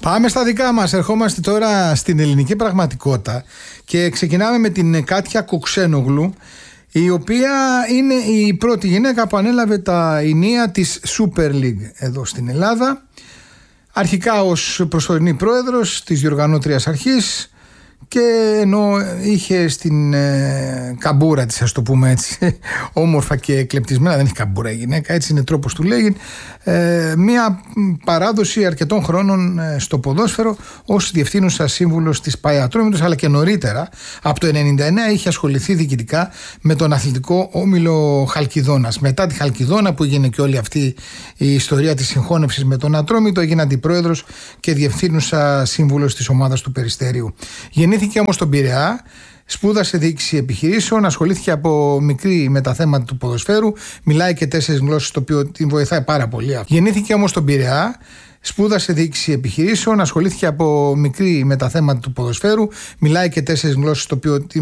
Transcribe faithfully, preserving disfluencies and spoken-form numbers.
Πάμε στα δικά μας. Ερχόμαστε τώρα στην ελληνική πραγματικότητα και ξεκινάμε με την Κάτια Κουξένογλου, η οποία είναι η πρώτη γυναίκα που ανέλαβε τα ηνία της Super League εδώ στην Ελλάδα. Αρχικά ως προσωρινή πρόεδρος της διοργανώτριας αρχής, και ενώ είχε στην ε, καμπούρα της, ας το πούμε έτσι, όμορφα και κλεπτισμένα, δεν έχει καμπούρα η γυναίκα, έτσι είναι τρόπος του λέγει, ε, μια παράδοση αρκετών χρόνων ε, στο ποδόσφαιρο ως διευθύνουσα σύμβουλος της ΠΑΕ Ατρόμητος, αλλά και νωρίτερα από το ενενήντα εννέα είχε ασχοληθεί διοικητικά με τον αθλητικό όμιλο Χαλκιδόνας. Μετά τη Χαλκιδόνα, που έγινε και όλη αυτή η ιστορία της συγχώνευσης με τον Ατρόμητο, έγινε αντιπρόεδρος και διευθύνουσα σύμβουλος της ομάδας του Περιστέριου. Γεννήθηκε όμως στον Πειραιά, σπούδασε διοίκηση επιχειρήσεων, ασχολήθηκε από μικρή με τα θέματα του ποδοσφαίρου, μιλάει και τέσσερις γλώσσες, το οποίο την βοηθάει πάρα πολύ. Γεννήθηκε όμως στον Πειραιά, σπούδασε διοίκηση επιχειρήσεων, ασχολήθηκε από μικρή με τα θέματα του ποδοσφαίρου, μιλάει και τέσσερις γλώσσες, το οποίο